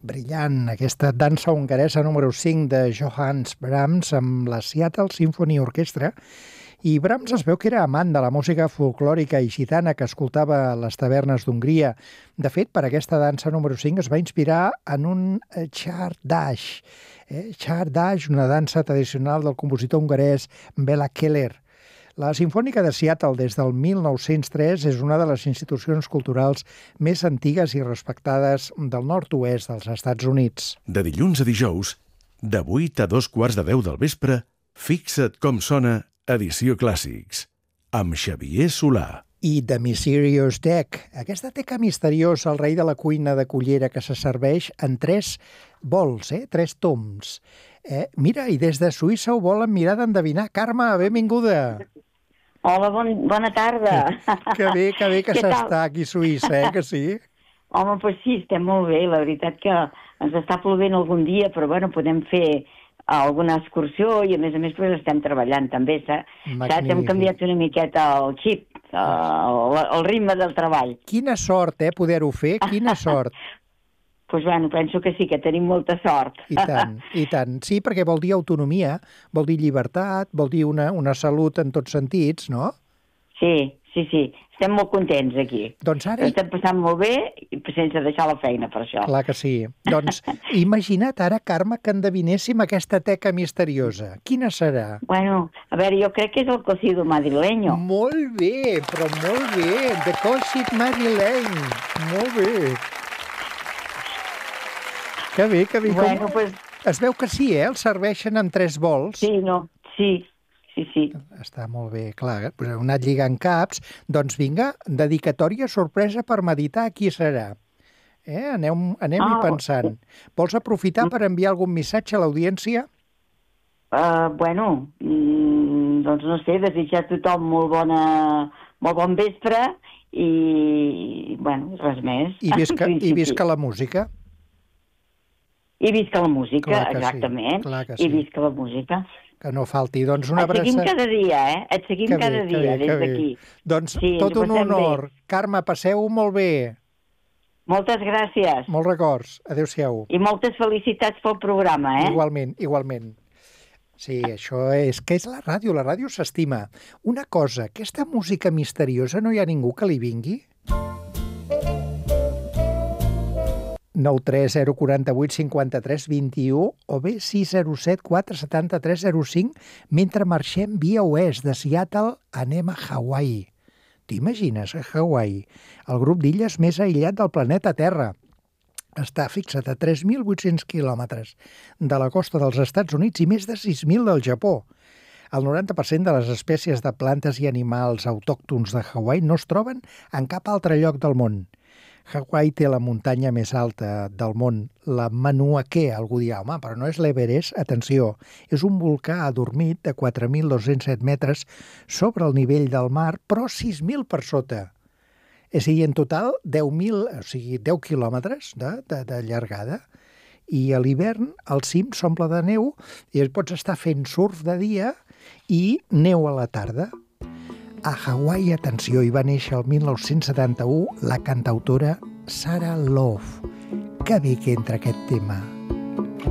Brillant, aquesta dansa hongaresa número 5 de Johannes Brahms amb la Seattle Symphony Orchestra. I Brahms es veu que era amant de la música folclòrica i gitana que escoltava a les tavernes d'Hongria. De fet, per aquesta dansa número 5 es va inspirar en un Csárdas. Csárdas, una dansa tradicional del compositor hongarès Bela Keller. La Simfònica de Seattle des del 1903 és una de les institucions culturals més antigues i respectades del nord-oest dels Estats Units. De dilluns a dijous, de 8 a 2:15 del vespre, Fixa't com sona, edició Clàssics, amb Xavier Solà. I The Mysterious Deck, aquesta teca misteriosa, el rei de la cuina de cullera que se serveix en 3 bols, 3 toms. Mira, i des de Suïssa ho volen mirar d'endevinar. Carme, benvinguda! Hola, bona tarda. Que bé que s'està aquí a Suïssa, que sí? Home, doncs sí, estem molt bé. La veritat que ens està plovent algun dia, però bueno, podem fer alguna excursió i a més doncs, estem treballant també, saps? Hem canviat una miqueta el xip, el ritme del treball. Quina sort, poder-ho fer, quina sort. Doncs bueno, penso que sí, que tenim molta sort. I tant. Sí, perquè vol dir autonomia, vol dir llibertat, vol dir una salut en tots sentits, no? Sí. Estem molt contents aquí. Doncs ara... Estem passant molt bé sense deixar la feina per això. Clar que sí. Doncs imagina't ara, Carme, que endevinéssim aquesta teca misteriosa. Quina serà? Bueno, a veure, jo crec que és el cocido madrileño. Molt bé, però molt bé. The cocit madrileny. Molt bé. Que bé. Bueno, pues... Es veu que sí, el serveixen en 3 bols. Sí, no? Sí. Està molt bé, clar. Heu anat lligant caps. Doncs vinga, dedicatòria sorpresa per meditar qui serà. Anem-hi pensant. Vols aprofitar per enviar algun missatge a l'audiència? Bueno, doncs no sé, desitjar a tothom molt bon vespre i, bueno, res més. I visca la música. I visca la música, clar que exactament. Sí, clar que sí. I visca la música. Que no falti. Doncs una abraçada. Et seguim cada dia, Et seguim cada dia, des d'aquí. Doncs tot un honor. Bé. Carme, passeu-ho molt bé. Moltes gràcies. Molts records. Adéu-siau. I moltes felicitats pel programa, Igualment. Sí, això és la ràdio s'estima. Una cosa, aquesta música misteriosa no hi ha ningú que li vingui? 930485321 o bé 607-473-05 mentre marxem via oest de Seattle anem a Hawaii. T'imagines, a Hawaii, el grup d'illes més aïllat del planeta Terra. Està fixat a 3.800 quilòmetres de la costa dels Estats Units i més de 6.000 del Japó. El 90% de les espècies de plantes i animals autòctons de Hawaii no es troben en cap altre lloc del món. Hawaii té la muntanya més alta del món, la Mauna Kea, algú dirà, home, però no és l'Everest, atenció, és un volcà adormit de 4.207 metres sobre el nivell del mar, però 6.000 per sota. És a dir, en total 10 quilòmetres de llargada, i a l'hivern el cim s'omple de neu i pots estar fent surf de dia i neu a la tarda. A Hawaii, atenció, hi va néixer el 1971 la cantautora Sarah Love. Que bé que entra aquest tema.